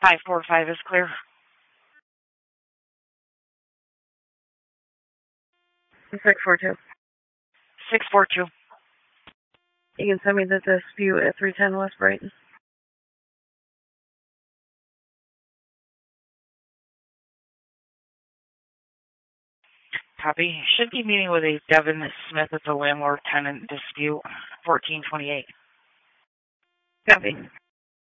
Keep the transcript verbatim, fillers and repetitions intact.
five four five is clear. six four two. six four two. You can send me the dispute at three ten West Brighton. Copy. Should be meeting with a Devin Smith at the landlord-tenant dispute, fourteen twenty-eight. Copy.